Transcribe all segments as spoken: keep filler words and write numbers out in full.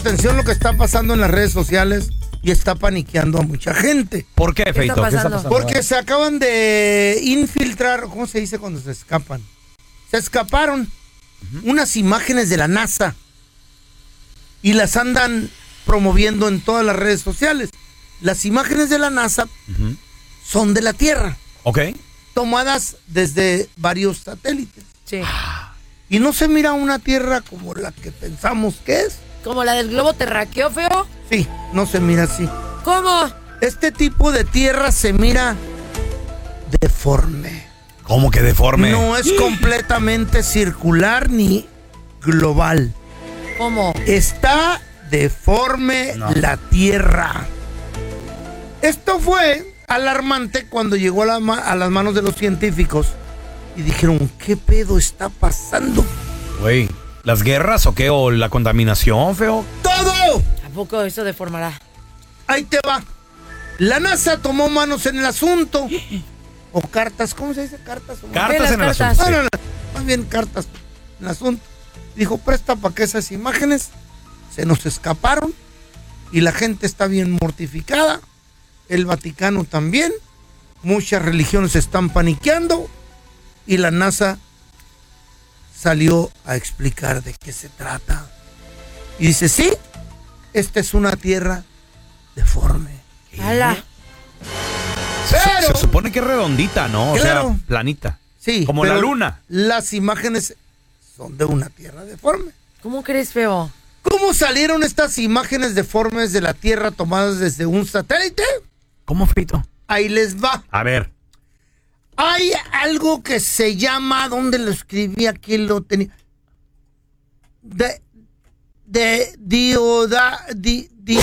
Atención lo que está pasando en las redes sociales y está paniqueando a mucha gente. ¿Por qué, Feito? ¿Qué está ¿Qué está pasando? pasando? Porque se acaban de infiltrar, ¿cómo se dice cuando se escapan? Se escaparon uh-huh. unas imágenes de la NASA y las andan promoviendo en todas las redes sociales. Las imágenes de la NASA uh-huh. son de la Tierra. Ok. Tomadas desde varios satélites. Sí. Y no se mira una Tierra como la que pensamos que es. ¿Como la del globo terráqueo, feo? Sí, no se mira así. ¿Cómo? Este tipo de Tierra se mira deforme. ¿Cómo que deforme? No es completamente circular ni global. ¿Cómo? Está deforme no. la Tierra. Esto fue alarmante cuando llegó a, la ma- a las manos de los científicos y dijeron, ¿qué pedo está pasando? Güey, ¿las guerras o qué? ¿O la contaminación, feo? ¡Todo! ¿A poco eso deformará? Ahí te va. La NASA tomó manos en el asunto. O cartas, ¿cómo se dice? Cartas. ¿O Cartas en el cartas. asunto. No, no, no, más bien cartas en el asunto. Dijo, presta para que esas imágenes se nos escaparon y la gente está bien mortificada. El Vaticano también. Muchas religiones están paniqueando y la NASA salió a explicar de qué se trata. Y dice, sí, esta es una tierra deforme. ¡Hala! Pero, se, se supone que es redondita, ¿no? Claro. O sea, planita. Sí. Como la luna. Las imágenes son de una tierra deforme. ¿Cómo crees, feo? ¿Cómo salieron estas imágenes deformes de la Tierra tomadas desde un satélite? ¿Cómo, Feito? Ahí les va. A ver. Hay algo que se llama, ¿dónde lo escribí? Aquí lo tenía. De, de, dioda, di, di,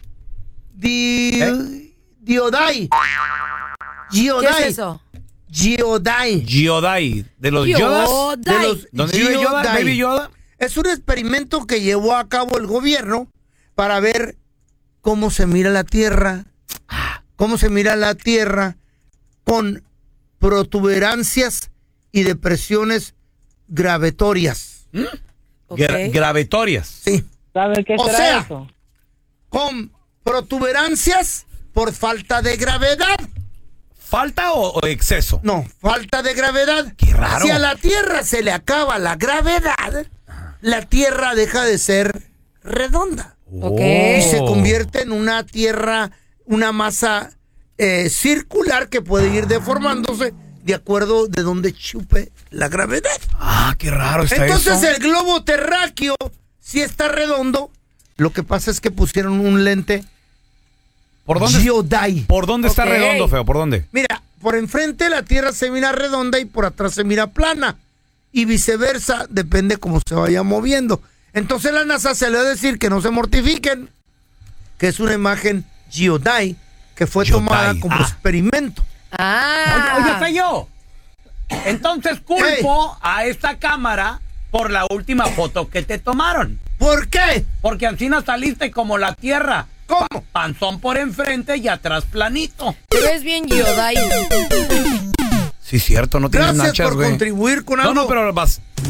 di, ¿Eh? diodai. ¿Qué Giodai. es eso? Giodai. Giodai. ¿De los Yodas? De los ¿Dónde vive Yoda? Giodai. ¿Baby Yoda? Es un experimento que llevó a cabo el gobierno para ver cómo se mira la Tierra, cómo se mira la Tierra con protuberancias y depresiones gravitatorias. ¿Mm? Okay. Gra- gravitatorias. Sí. ¿Sabe qué O será sea, eso? con protuberancias por falta de gravedad. ¿Falta o, o exceso? No, falta de gravedad. Qué raro. Si a la Tierra se le acaba la gravedad, la Tierra deja de ser redonda. Ok. Y se convierte en una Tierra, una masa eh, circular que puede ir deformándose de acuerdo de donde chupe la gravedad. Ah, qué raro está Entonces eso. el globo terráqueo sí está redondo. Lo que pasa es que pusieron un lente ¿Por dónde, Giodai. ¿Por dónde está Ok. redondo, feo? ¿Por dónde? Mira, por enfrente la Tierra se mira redonda y por atrás se mira plana. Y viceversa, depende cómo se vaya moviendo. Entonces la NASA se le va a decir que no se mortifiquen, que es una imagen Giodai que fue Giodai. tomada como Ah. experimento. ¡Ah! Oye, oye, Feyo. Entonces culpo Hey. a esta cámara por la última foto que te tomaron. ¿Por qué? Porque así no saliste como la Tierra. ¿Cómo? Panzón por enfrente y atrás planito. Pero es bien Giodai. Sí, cierto, no tienes Gracias nachas, por güey. contribuir con No, algo no, pero vas.